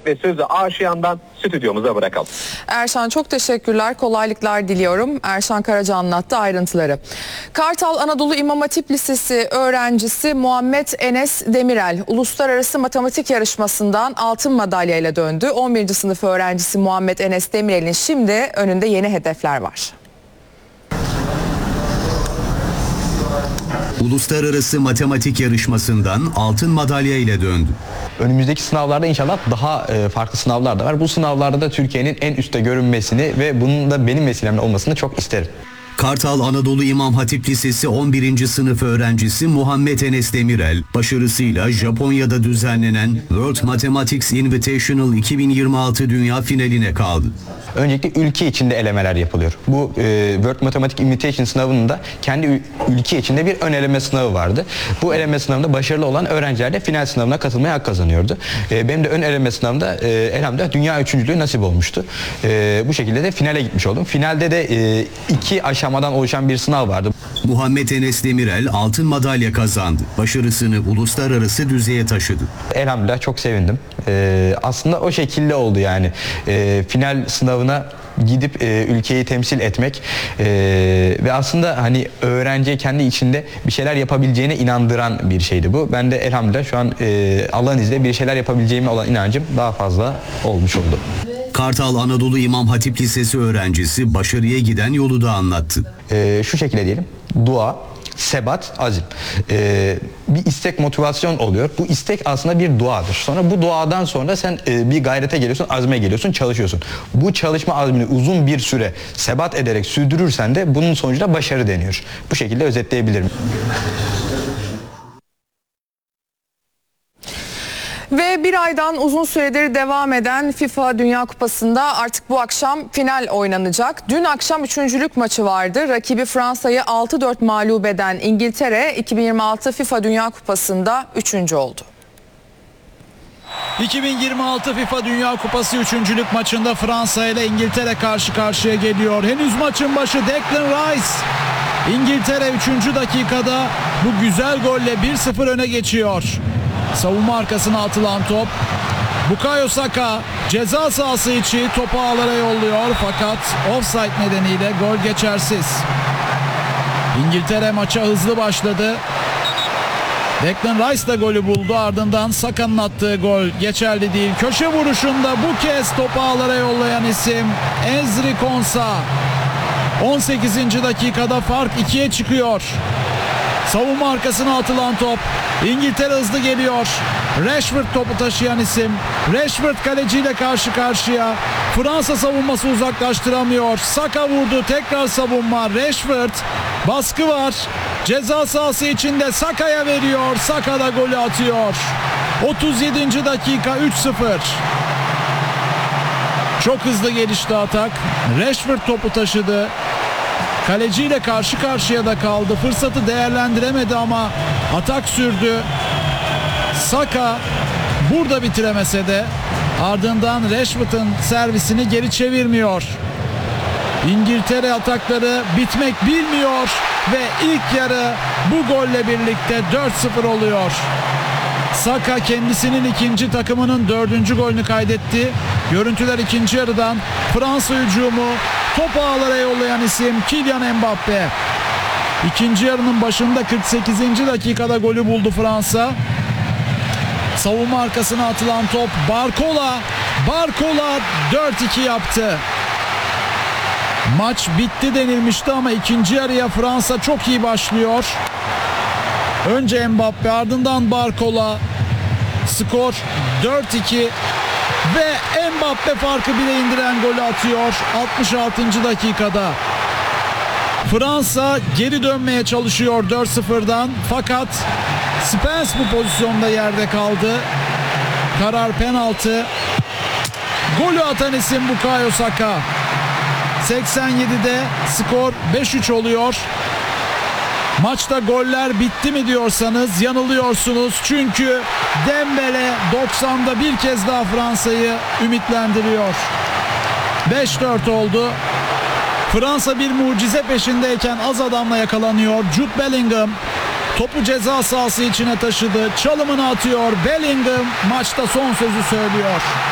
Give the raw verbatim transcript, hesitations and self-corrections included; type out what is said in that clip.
ve sözü Aşiyan'dan stüdyomuza bırakalım. Erşan çok teşekkürler, kolaylıklar diliyorum. Erşan Karaca anlattı ayrıntıları. Kartal Anadolu İmam Hatip Lisesi öğrencisi Muhammed Enes Demirel uluslararası matematik yarışmasından altın madalya ile döndü. on birinci sınıf öğrencisi Muhammed Enes Demirel'in şimdi önünde yeni hedefler var. Uluslararası matematik yarışmasından altın madalya ile döndü. Önümüzdeki sınavlarda inşallah daha farklı sınavlar da var. Bu sınavlarda da Türkiye'nin en üstte görünmesini ve bunun da benim vesilemle olmasını çok isterim. Kartal Anadolu İmam Hatip Lisesi on birinci sınıf öğrencisi Muhammed Enes Demirel, başarısıyla Japonya'da düzenlenen World Mathematics Invitational iki bin yirmi altı dünya finaline kaldı. Öncelikle ülke içinde elemeler yapılıyor. Bu e, World Mathematics Invitation sınavında kendi ülke içinde bir ön eleme sınavı vardı. Bu eleme sınavında başarılı olan öğrenciler de final sınavına katılmaya hak kazanıyordu. E, benim de ön eleme sınavında e, elhamdülillah dünya üçüncülüğü nasip olmuştu. E, bu şekilde de finale gitmiş oldum. Finalde de e, iki aşamadan oluşan bir sınav vardı. Muhammed Enes Demirel altın madalya kazandı. Başarısını uluslararası düzeye taşıdı. Elhamdülillah çok sevindim. E, aslında o şekilde oldu yani. E, final sınavına gidip e, ülkeyi temsil etmek e, ve aslında hani öğrenciye kendi içinde bir şeyler yapabileceğine inandıran bir şeydi bu. Ben de elhamdülillah şu an e, Allah'ın izniyle bir şeyler yapabileceğime olan inancım daha fazla olmuş oldu. Kartal Anadolu İmam Hatip Lisesi öğrencisi başarıya giden yolu da anlattı. E, şu şekilde diyelim, dua, sebat, azim. Ee, bir istek, motivasyon oluyor. Bu istek aslında bir duadır. Sonra bu duadan sonra sen e, bir gayrete geliyorsun, azme geliyorsun, çalışıyorsun. Bu çalışma azmini uzun bir süre sebat ederek sürdürürsen de bunun sonucunda başarı deniyor. Bu şekilde özetleyebilirim. Ve bir aydan uzun süredir devam eden FIFA Dünya Kupası'nda artık bu akşam final oynanacak. Dün akşam üçüncülük maçı vardı. Rakibi Fransa'yı altı dört mağlup eden İngiltere iki bin yirmi altı FIFA Dünya Kupası'nda üçüncü oldu. iki bin yirmi altı FIFA Dünya Kupası üçüncülük maçında Fransa ile İngiltere karşı karşıya geliyor. Henüz maçın başı Declan Rice. İngiltere üçüncü dakikada bu güzel golle bir sıfır öne geçiyor. Savunma arkasına atılan top. Bukayo Saka ceza sahası içi topu ağlara yolluyor fakat offside nedeniyle gol geçersiz. İngiltere maça hızlı başladı. Declan Rice da golü buldu, ardından Saka'nın attığı gol geçerli değil. Köşe vuruşunda bu kez topu ağlara yollayan isim Ezri Konsa. on sekizinci dakikada fark ikiye çıkıyor. Savunma arkasına atılan top. İngiltere hızlı geliyor. Rashford topu taşıyan isim. Rashford kaleciyle karşı karşıya. Fransa savunması uzaklaştıramıyor. Saka vurdu, tekrar savunma. Rashford, baskı var. Ceza sahası içinde Saka'ya veriyor. Saka da golü atıyor. otuz yedinci dakika üç sıfır. Çok hızlı gelişti atak. Rashford topu taşıdı. Kaleciyle karşı karşıya da kaldı. Fırsatı değerlendiremedi ama atak sürdü. Saka burada bitiremese de ardından Rashford'un servisini geri çevirmiyor. İngiltere atakları bitmek bilmiyor ve ilk yarı bu golle birlikte dört sıfır oluyor. Saka kendisinin ikinci, takımının dördüncü golünü kaydetti. Görüntüler ikinci yarıdan. Fransa hücumu, topu ağlara yollayan isim Kylian Mbappe. İkinci yarının başında kırk sekizinci dakikada golü buldu Fransa. Savunma arkasına atılan top Barcola. Barcola dört iki yaptı. Maç bitti denilmişti ama ikinci yarıya Fransa çok iyi başlıyor. Önce Mbappe, ardından Barcola. Skor dört iki ve Mbappe farkı bile indiren golü atıyor altmış altıncı dakikada. Fransa geri dönmeye çalışıyor dört sıfırdan fakat Spence bu pozisyonda yerde kaldı. Karar penaltı. Golü atan isim Bukayo Saka. seksen yedide skor beş üç oluyor. Maçta goller bitti mi diyorsanız yanılıyorsunuz. Çünkü Dembele doksanda bir kez daha Fransa'yı ümitlendiriyor. beş dört oldu. Fransa bir mucize peşindeyken az adamla yakalanıyor. Jude Bellingham topu ceza sahası içine taşıdı. Çalımını atıyor. Bellingham maçta son sözü söylüyor.